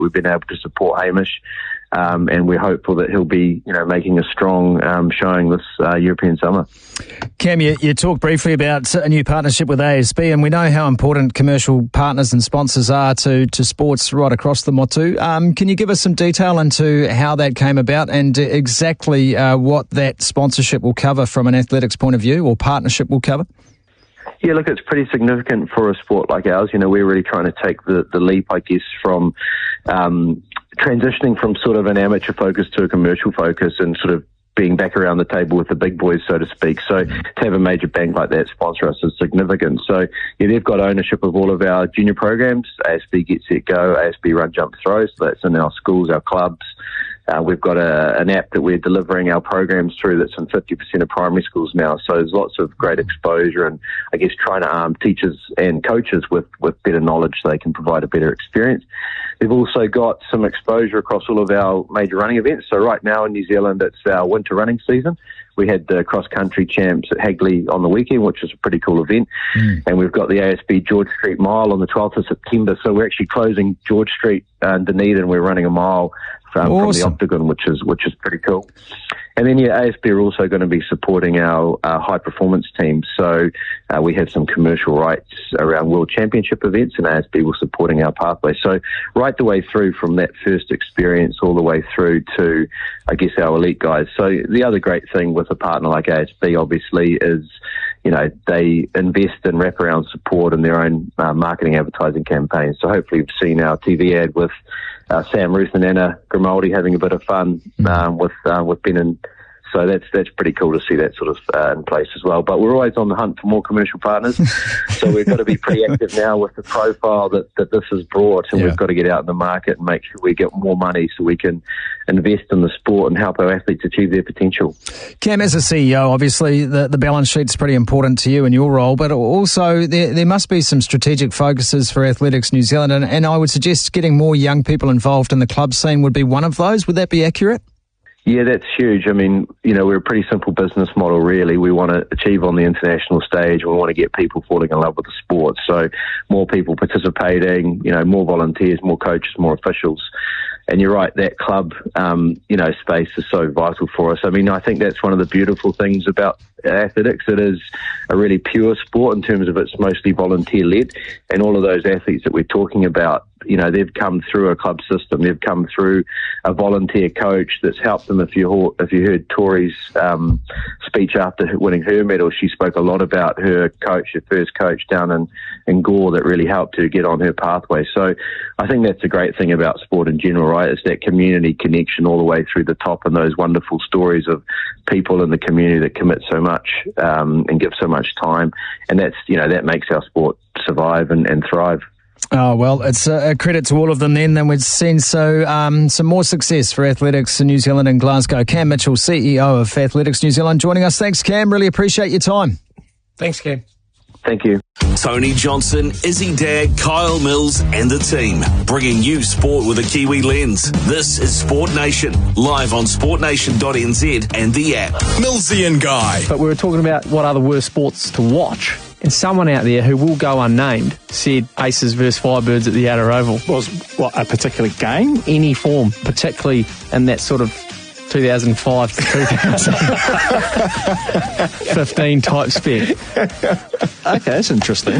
we've been able to support Hamish. And we're hopeful that he'll be, making a strong showing this European summer. Cam, you talked briefly about a new partnership with ASB, and we know how important commercial partners and sponsors are to sports right across the Motu. Can you give us some detail into how that came about and exactly what that sponsorship will cover from an athletics point of view, or partnership will cover? Yeah, look, it's pretty significant for a sport like ours. We're really trying to take the leap, I guess, from transitioning from sort of an amateur focus to a commercial focus and sort of being back around the table with the big boys, so to speak. So to have a major bank like that sponsor us is significant. So yeah, they've got ownership of all of our junior programs, ASB Get Set Go, ASB Run Jump Throw. So that's in our schools, our clubs. We've got an app that we're delivering our programs through that's in 50% of primary schools now. So there's lots of great exposure and, I guess, trying to arm teachers and coaches with better knowledge so they can provide a better experience. They've also got some exposure across all of our major running events. So right now in New Zealand, it's our winter running season. We had the cross-country champs at Hagley on the weekend, which was a pretty cool event. And we've got the ASB George Street Mile on the 12th of September. So we're actually closing George Street in Dunedin. We're running a mile from the Octagon, which is pretty cool. And then, ASB are also going to be supporting our high-performance team. So we have some commercial rights around World Championship events, and ASB will supporting our pathway. So right the way through from that first experience all the way through to, I guess, our elite guys. So the other great thing with a partner like ASB, obviously, is, they invest in wraparound support in their own marketing advertising campaigns. So hopefully you've seen our TV ad with Sam Ruth and Anna Grimaldi having a bit of fun with Ben, and so that's pretty cool to see that sort of in place as well. But we're always on the hunt for more commercial partners, so we've got to be pretty active now with the profile that this has brought, and we've got to get out in the market and make sure we get more money so we can invest in the sport and help our athletes achieve their potential. Cam, as a CEO, obviously the balance sheet's pretty important to you and your role, but also there must be some strategic focuses for Athletics New Zealand, and I would suggest getting more young people involved in the club scene would be one of those. Would that be accurate? Yeah, that's huge. I mean, we're a pretty simple business model, really. We want to achieve on the international stage. We want to get people falling in love with the sport. So more people participating, more volunteers, more coaches, more officials. And you're right, that club, space is so vital for us. I mean, I think that's one of the beautiful things about athletics. It is a really pure sport in terms of it's mostly volunteer-led. And all of those athletes that we're talking about, they've come through a club system. They've come through a volunteer coach that's helped them. If you heard Tori's speech after winning her medal, she spoke a lot about her coach, her first coach down in Gore, that really helped her get on her pathway. So I think that's a great thing about sport in general, right? It's that community connection all the way through the top, and those wonderful stories of people in the community that commit so much and give so much time. And that's, that makes our sport survive and thrive. Oh, well, it's a credit to all of them then we've seen some more success for Athletics in New Zealand and Glasgow. Cam Mitchell, CEO of Athletics New Zealand, joining us. Thanks, Cam. Really appreciate your time. Thanks, Cam. Thank you. Tony Johnson, Izzy Dag, Kyle Mills and the team, bringing you sport with a Kiwi lens. This is Sport Nation, live on sportnation.nz and the app. Millsy and Guy. But we were talking about what are the worst sports to watch. And someone out there who will go unnamed said Aces versus Firebirds at the Outer Oval. Was what, a particular game? Any form, particularly in that sort of 2005 to 2015 type spec. Okay, that's interesting.